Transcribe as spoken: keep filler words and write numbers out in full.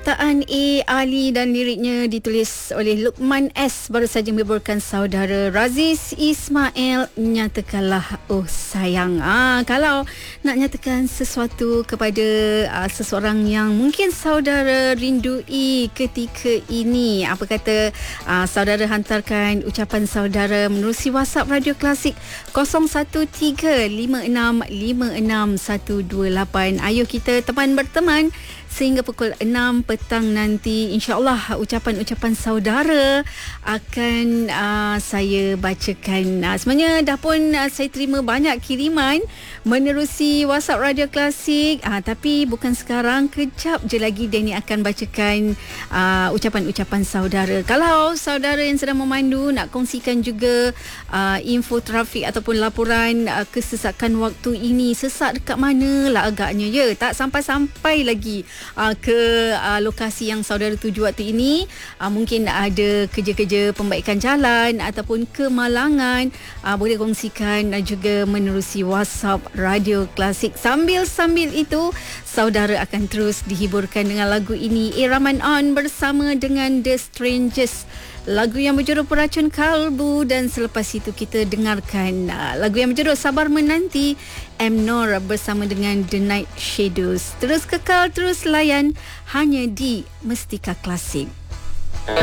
Ciptaan A. Ali dan liriknya ditulis oleh Luqman S. Baru saja meliburkan saudara Raziz Ismail, Nyatakanlah Oh Sayang. Ah, kalau nak nyatakan sesuatu kepada ah, seseorang yang mungkin saudara rindui ketika ini, apa kata ah, saudara hantarkan ucapan saudara menerusi WhatsApp Radio Klasik kosong satu tiga lima enam lima enam satu dua lapan. Ayuh kita teman berteman sehingga pukul enam petang nanti. InsyaAllah ucapan-ucapan saudara akan uh, saya bacakan. Uh, sebenarnya dah pun uh, saya terima banyak kiriman menerusi WhatsApp Radio Klasik. Uh, tapi bukan sekarang, kejap je lagi Danny akan bacakan uh, ucapan-ucapan saudara. Kalau saudara yang sedang memandu nak kongsikan juga uh, info trafik ataupun laporan uh, kesesakan waktu ini, sesak dekat mana lah agaknya ya, tak sampai-sampai lagi Uh, ke uh, lokasi yang saudara tuju waktu ini. Uh, mungkin ada kerja-kerja pembaikan jalan ataupun kemalangan, uh, boleh kongsikan uh, juga menerusi WhatsApp Radio Klasik. Sambil-sambil itu saudara akan terus dihiburkan dengan lagu ini, A. Rahman On bersama dengan The Strangers, lagu yang berjudul Peracun Kalbu. Dan selepas itu kita dengarkan uh, lagu yang berjudul Sabar Menanti, M. Noor bersama dengan The Night Shadows. Terus kekal, terus layan hanya di Mestika Klasik.